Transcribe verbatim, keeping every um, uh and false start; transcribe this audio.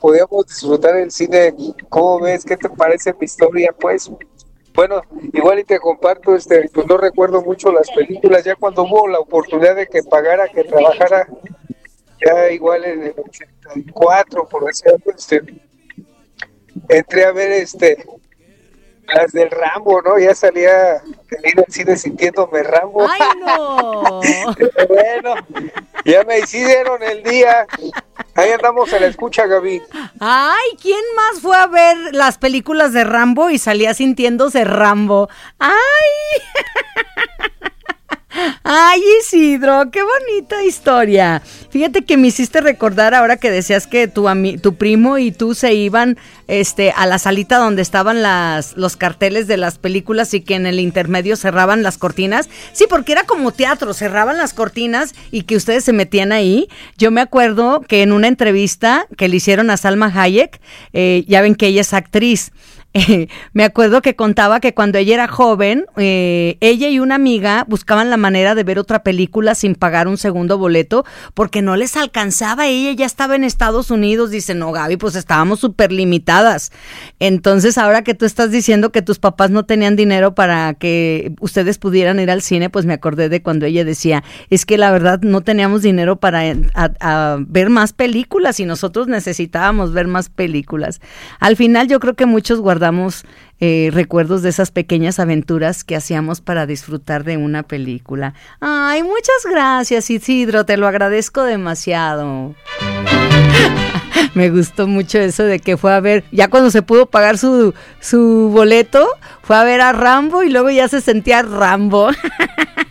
podíamos disfrutar el cine. ¿Cómo ves? ¿Qué te parece mi historia? Pues, bueno, igual y te comparto, este, pues no recuerdo mucho las películas, ya cuando hubo la oportunidad de que pagara, que trabajara, ya igual en el ochenta y cuatro, por ejemplo, este, entré a ver este las del Rambo, ¿no? Ya salía de ir al cine sintiéndome Rambo. ¡Ay, no! Bueno, ya me hicieron el día. Ahí andamos a la escucha, Gaby. Ay, ¿quién más fue a ver las películas de Rambo y salía sintiéndose Rambo? ¡Ay! Ay, Isidro, qué bonita historia. Fíjate que me hiciste recordar ahora que decías que tu ami- tu primo y tú se iban este a la salita donde estaban las los carteles de las películas y que en el intermedio cerraban las cortinas. Sí, porque era como teatro, cerraban las cortinas y que ustedes se metían ahí. Yo me acuerdo que en una entrevista que le hicieron a Salma Hayek, eh, ya ven que ella es actriz. Eh, me acuerdo que contaba que cuando ella era joven, eh, ella y una amiga buscaban la manera de ver otra película sin pagar un segundo boleto porque no les alcanzaba. Ella ya estaba en Estados Unidos. Dice, no, Gaby, pues estábamos súper limitadas. Entonces, ahora que tú estás diciendo que tus papás no tenían dinero para que ustedes pudieran ir al cine, pues me acordé de cuando ella decía, es que la verdad no teníamos dinero para a, a ver más películas y nosotros necesitábamos ver más películas. Al final yo creo que muchos guardamos damos eh, recuerdos de esas pequeñas aventuras que hacíamos para disfrutar de una película. Ay, muchas gracias, Isidro, te lo agradezco demasiado. Me gustó mucho eso de que fue a ver, ya cuando se pudo pagar su, su boleto, fue a ver a Rambo y luego ya se sentía Rambo.